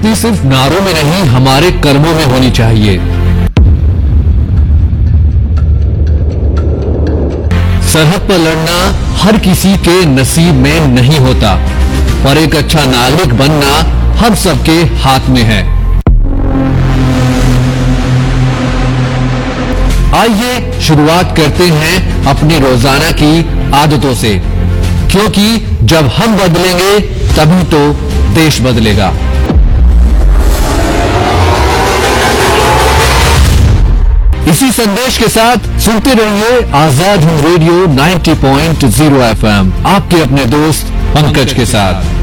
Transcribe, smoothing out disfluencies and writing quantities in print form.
देशभक्ति सिर्फ नारों में नहीं, हमारे कर्मों में होनी चाहिए। सरहद पर लड़ना हर किसी के नसीब में नहीं होता, पर एक अच्छा नागरिक बनना हम सबके हाथ में है। आइए शुरुआत करते हैं अपनी रोजाना की आदतों से, क्योंकि जब हम बदलेंगे तभी तो देश बदलेगा। इसी संदेश के साथ सुनते रहिए आजाद हिंद रेडियो 90.0 FM, आपके अपने दोस्त पंकज के साथ।